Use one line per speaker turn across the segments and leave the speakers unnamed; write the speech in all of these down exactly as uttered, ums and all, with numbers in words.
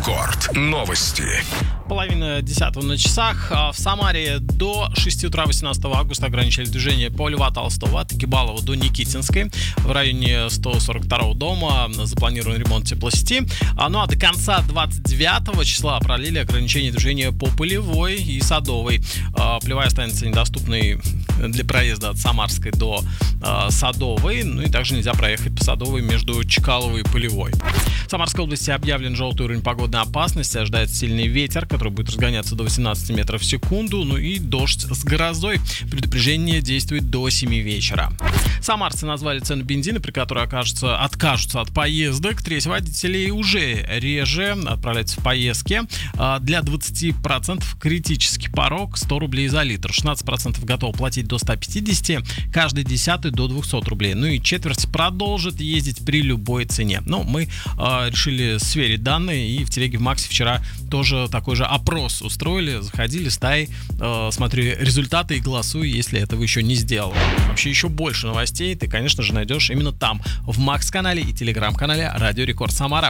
Рекорд. Новости.
Половина десятого на часах. В Самаре до шести утра восемнадцатого августа ограничили движение по Льва Толстого от Экибалова до Никитинской. В районе сто сорок второго дома запланирован ремонт теплосети. Ну а до конца двадцать девятого числа продлили ограничение движения по Полевой и Садовой. Полевая останется недоступной для проезда от Самарской до Садовой. Ну и также нельзя проехать по Садовой между Чкаловой и Полевой. В Самарской области объявлен желтый уровень погодной опасности. Ожидается сильный ветер, который будет разгоняться до восемнадцати метров в секунду. Ну и дождь с грозой. Предупреждение действует до семи вечера. Самарцы назвали цену бензина, при которой окажутся, откажутся от поездок. Треть водителей уже реже отправляются в поездки. Для двадцати процентов критический порог сто рублей за литр. шестнадцать процентов готовы платить до ста пятидесяти, каждый десятый до двухсот рублей. Ну и четверть продолжит ездить при любой цене. Но мы э, решили сверить данные, и в телеге в Максе вчера тоже такой же опрос устроили. Заходили, стай, э, смотри результаты и голосуй, если этого еще не сделал. Вообще еще больше новостей ты, конечно же, найдешь именно там, в Макс-канале и телеграм-канале Радио Рекорд Самара.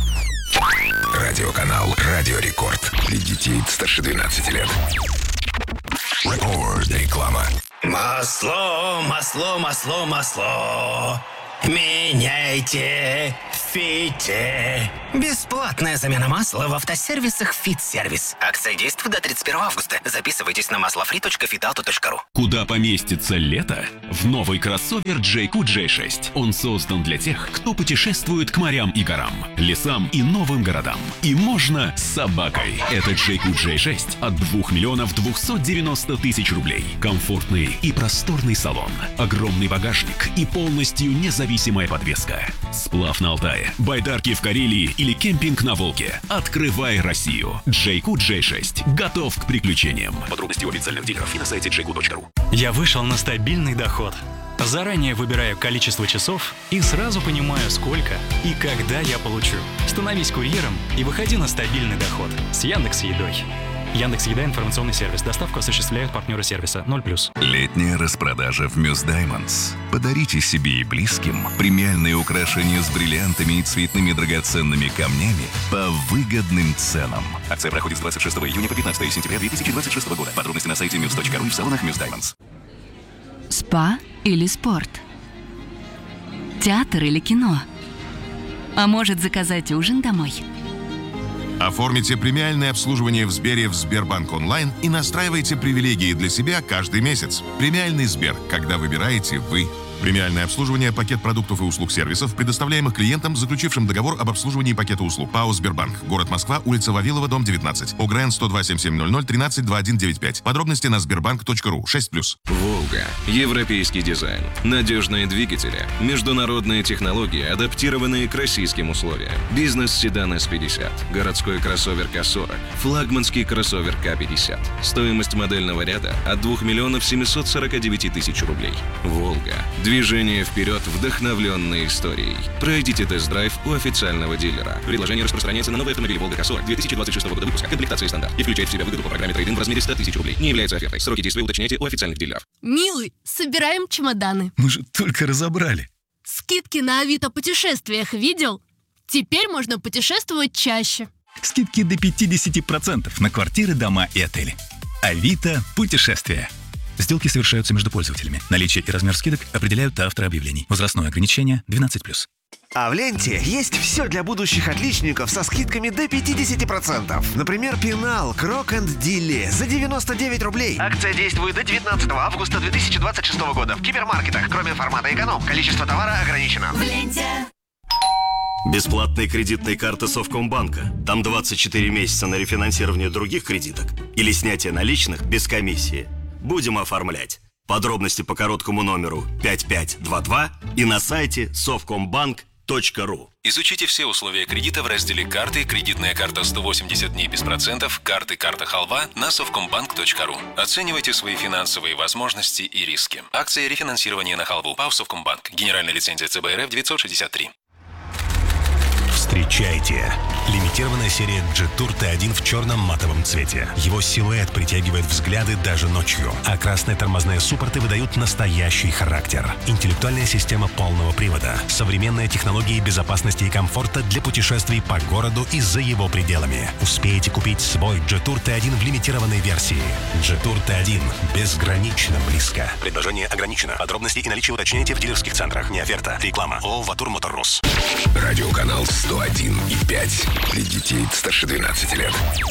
Радиоканал Радио Рекорд. Для детей старше двенадцати лет. Рекорд. Реклама.
Масло, масло, масло, масло. Меняйте в Фите. Бесплатная замена масла в автосервисах «Фит-сервис». Акция действует до тридцать первого августа. Записывайтесь на маслофри точка фитауто точка ру.
Куда поместится лето? В новый кроссовер джей кью джей шесть. Он создан для тех, кто путешествует к морям и горам, лесам и новым городам. И можно с собакой. Это джей кью джей шесть от двух миллионов двухсот девяноста тысяч рублей. Комфортный и просторный салон, огромный багажник и полностью независимая подвеска. Сплав на Алтае, байдарки в Карелии или кемпинг на Волге. Открывай Россию. джей кью джей шесть. Готов к приключениям. Подробности у официальных дилеров и на сайте джей кью точка ру.
Я вышел на стабильный доход. Заранее выбираю количество часов и сразу понимаю, сколько и когда я получу. Становись курьером и выходи на стабильный доход с Яндекс.Едой. Яндекс.Еда — информационный сервис. Доставку осуществляют партнеры сервиса ноль плюс.
Летняя распродажа в Мюс Даймондс. Подарите себе и близким премиальные украшения с бриллиантами и цветными драгоценными камнями по выгодным ценам. Акция проходит с двадцать шестого июня по пятнадцатого сентября две тысячи двадцать шестого года. Подробности на сайте мюс точка ру и в салонах Мюс Даймондс.
Спа или спорт? Театр или кино? А может, заказать ужин домой?
Оформите премиальное обслуживание в Сбере в Сбербанк онлайн и настраивайте привилегии для себя каждый месяц. Премиальный Сбер, когда выбираете вы. Премиальное обслуживание, пакет продуктов и услуг сервисов, предоставляемых клиентам, заключившим договор об обслуживании пакета услуг. ПАО «Сбербанк». Город Москва, улица Вавилова, дом девятнадцать. ОГРН сто два семь семь ноль ноль тринадцать два один девять пять. Подробности на сбербанк точка ру. шесть плюс.
«Волга». Европейский дизайн. Надежные двигатели. Международные технологии, адаптированные к российским условиям. Бизнес-седан эс пятьдесят. Городской кроссовер ка сорок. Флагманский кроссовер ка пятьдесят. Стоимость модельного ряда от двух миллионов семисот сорока девяти тысяч рублей. «Волга». Движение вперед, вдохновленной историей. Пройдите тест-драйв у официального дилера. Предложение распространяется на новые автомобили «Волга ка сорок» две тысячи двадцать шестого года выпуска. Комплектация стандарт. И включает в себя выгоду по программе трейд-ин в размере ста тысяч рублей. Не является офертой. Сроки действия уточняйте у официальных дилеров.
Милый, собираем чемоданы.
Мы же только разобрали.
Скидки на Авито путешествиях видел? Теперь можно путешествовать чаще.
Скидки до пятидесяти процентов на квартиры, дома и отели. Авито путешествия. Сделки совершаются между пользователями. Наличие и размер скидок определяют авторы объявлений. Возрастное ограничение двенадцать плюс.
А в ленте есть все для будущих отличников со скидками до пятидесяти процентов. Например, пенал Крок энд Дилли за девяносто девять рублей. Акция действует до девятнадцатого августа две тысячи двадцать шестого года в гипермаркетах. Кроме формата эконом, количество товара ограничено.
В ленте.
Бесплатная кредитная карта Совкомбанка. Там двадцать четыре месяца на рефинансирование других кредиток или снятие наличных без комиссии. Будем оформлять. Подробности по короткому номеру пять пять два два и на сайте совкомбанк точка ру.
Изучите все условия кредита в разделе «Карты», «Кредитная карта сто восемьдесят дней без процентов», «Карты», «Карта Халва» на совкомбанк точка ру. Оценивайте свои финансовые возможности и риски. Акция рефинансирования на халву. ПАО «Совкомбанк». Генеральная лицензия ЦБ РФ девятьсот шестьдесят три.
Встречайте! Лимитированная серия Jetour ти один в черном матовом цвете. Его силуэт притягивает взгляды даже ночью, а красные тормозные суппорты выдают настоящий характер. Интеллектуальная система полного привода, современные технологии безопасности и комфорта для путешествий по городу и за его пределами. Успеете купить свой Jetour ти один в лимитированной версии. Jetour ти один. Безгранично близко. Предложение ограничено. Подробности и наличие уточняйте в дилерских центрах. Не оферта. Реклама. ООО «Ватур Моторрус».
Радиоканал сто один и пять. Для детей старше двенадцати лет.